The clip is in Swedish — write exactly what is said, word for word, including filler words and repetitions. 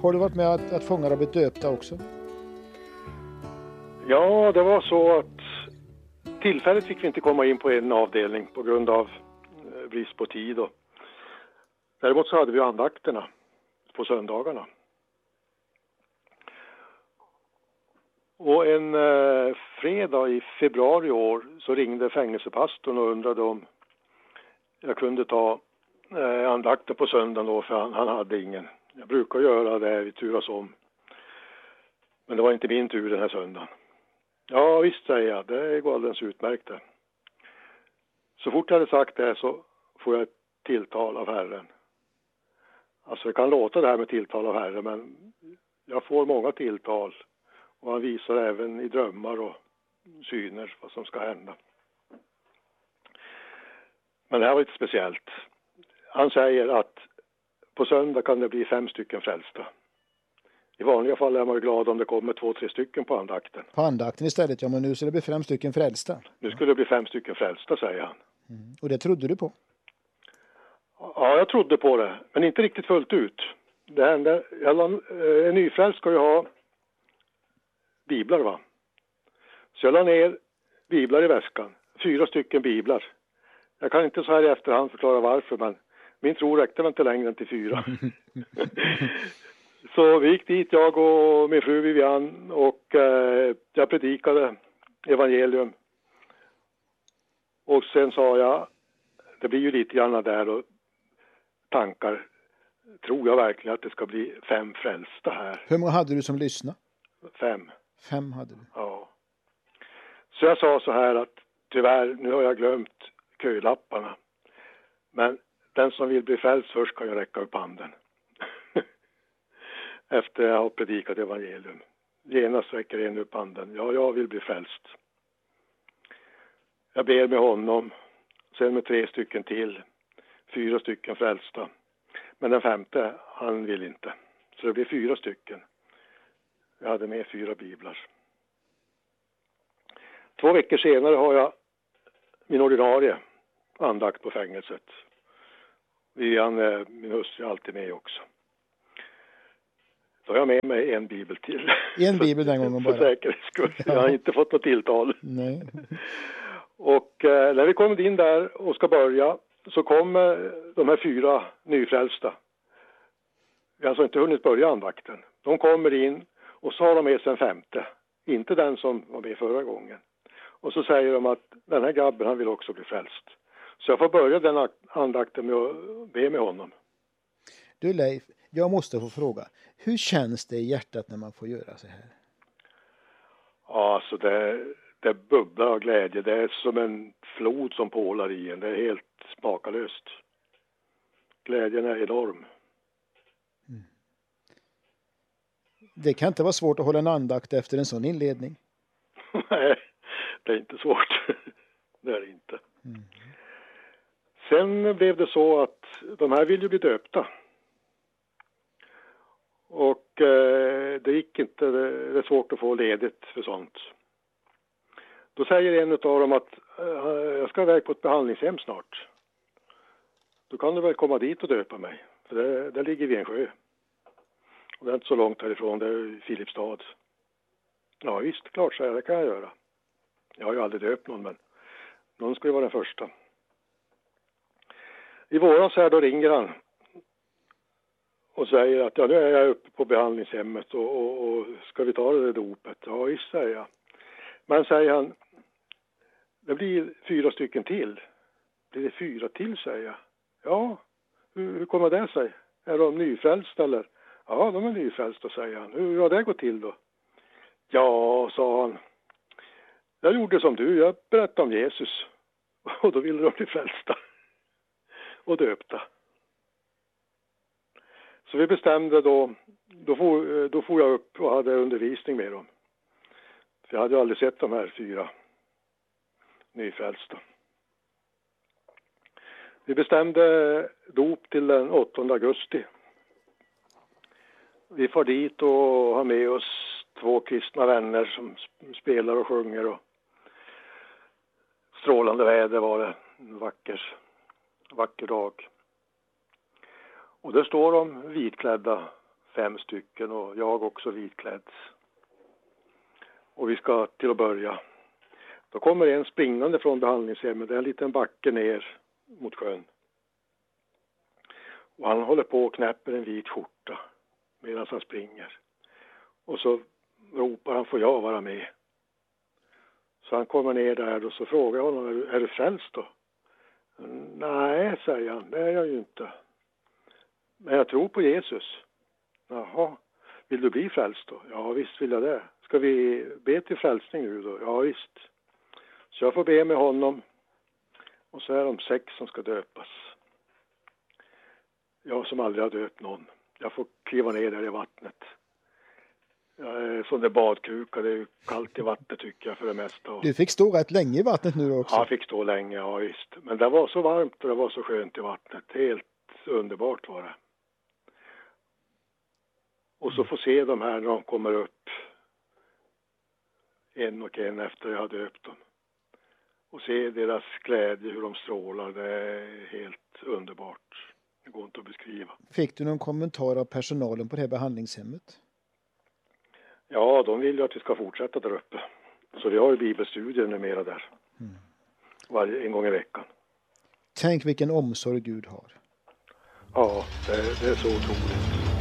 Har du varit med att, att fångar har blivit döpta också? Ja, det var så att tillfälligt fick vi inte komma in på en avdelning på grund av brist på tid. Och däremot så hade vi andakterna på söndagarna. Och en eh, fredag i februari i år så ringde fängelsepastorn och undrade om jag kunde ta eh, andakten på söndagen då, för han, han hade ingen. Jag brukar göra det, vi turas om. Men det var inte min tur den här söndagen. Ja visst, säger jag, det går alldeles utmärkt det. Så fort jag hade sagt det så får jag ett tilltal av Herren. Alltså det kan låta det här med tilltal av Herren, men jag får många tilltal. Och han visar även i drömmar och syner vad som ska hända. Men det här var lite speciellt. Han säger att på söndag kan det bli fem stycken frälsta. I vanliga fall är man ju glad om det kommer två, tre stycken på andakten. På andakten istället, ja, men nu ska det bli fem stycken frälsta. Nu skulle det bli fem stycken frälsta, säger han. Mm. Och det trodde du på? Ja, jag trodde på det, men inte riktigt fullt ut. Det hände, en nyfrälst ska ju ha biblar, va? Så jag la ner biblar i väskan. Fyra stycken biblar. Jag kan inte så här i efterhand förklara varför, men min tro räckte väl inte längre än till fyra. Så vi gick dit, jag och min fru Vivian, och eh, jag predikade evangelium. Och sen sa jag, det blir ju lite grann där och tankar. Tror jag verkligen att det ska bli fem frälsta här? Hur många hade du som lyssnade? Fem. Fem hade du? Ja. Så jag sa så här att tyvärr, nu har jag glömt kölapparna. Men den som vill bli frälst först kan jag räcka upp handen. Efter jag har predikat evangelium. Genast räcker en upp handen. Ja, jag vill bli frälst. Jag ber med honom. Sen med tre stycken till. Fyra stycken frälsta. Men den femte, han vill inte. Så det blir fyra stycken. Jag hade med fyra biblar. Två veckor senare har jag min ordinarie andakt på fängelset. Vian, min hustru, är alltid med också. Då har jag med mig en bibel till. En bibel den gången bara? För säkerhets skull. Jag har inte fått något tilltal. Nej. Och eh, när vi kommer in där och ska börja så kommer de här fyra nyfrälsta. Vi har alltså inte hunnit börja andakten. De kommer in och så har de med sig en femte. Inte den som var med förra gången. Och så säger de att den här grabben, han vill också bli frälst. Så jag får börja den andakten med att be med honom. Du Leif, jag måste få fråga. Hur känns det i hjärtat när man får göra så här? Ja, alltså det, det bubblar av glädje. Det är som en flod som pålar i en. Det är helt smakalöst. Glädjen är enorm. Mm. Det kan inte vara svårt att hålla en andakt efter en sån inledning. Nej, det är inte svårt. Det är det inte. Mm. Sen blev det så att de här vill ju bli döpta. Och eh, det gick inte, det är svårt att få ledigt för sånt. Då säger en av dem att eh, jag ska iväg på ett behandlingshem snart. Då kan du väl komma dit och döpa mig. För det, det ligger vid en sjö. Och det är inte så långt härifrån, det är Filipstad. Ja visst, klart så är det kan jag göra. Jag har ju aldrig döpt någon, men någon ska ju vara den första. I våras här då ringer han och säger att ja, nu är jag uppe på behandlingshemmet och, och, och ska vi ta det där dopet? Ja visst, säger jag. Men säger han, det blir fyra stycken till. Blir det fyra till, säger jag. Ja, hur, hur kommer det sig? Är de nyfrälsta eller? Ja, de är nyfrälsta, säger han. Hur har det gått till då? Ja, sa han. Jag gjorde som du, jag berättade om Jesus. Och då ville de bli frälsta. Och döpta. Så vi bestämde då, då får, då får jag upp och hade undervisning med dem. För jag hade ju aldrig sett de här fyra nyfrälsta. Vi bestämde dop till den åttonde augusti. Vi får dit och har med oss två kristna vänner som spelar och sjunger. Och strålande väder var det, en vacker, vacker dag. Och där står de vitklädda, fem stycken och jag också vitklädd. Och vi ska till att börja. Då kommer en springande från behandlingshemmet. Det är en liten backe ner mot sjön. Och han håller på och knäpper en vit skjorta medan han springer. Och så ropar han, får jag vara med? Så han kommer ner där och så frågar jag honom, är du, är du frälst då? Nej, säger han, det är jag ju inte. Men jag tror på Jesus. Jaha, vill du bli frälst då? Ja, visst vill jag det. Ska vi be till frälsning nu då? Ja, visst. Så jag får be med honom. Och så är de sex som ska döpas. Jag som aldrig har döpt någon. Jag får kliva ner där i vattnet. Jag är sån där badkruka, det är ju kallt i vattnet tycker jag för det mesta. Du fick stå rätt länge i vattnet nu också. Ja, jag fick stå länge, ja visst. Men det var så varmt och det var så skönt i vattnet. Helt underbart var det. Och så får se de här när de kommer upp. En och en efter jag har döpt dem. Och se deras glädje, hur de strålar. Det är helt underbart. Det går inte att beskriva. Fick du någon kommentar av personalen på det här behandlingshemmet? Ja, de vill ju att vi ska fortsätta där uppe. Så vi har ju bibelstudier numera där. Mm. Varje, en gång i veckan. Tänk vilken omsorg Gud har. Ja, det, det är så otroligt.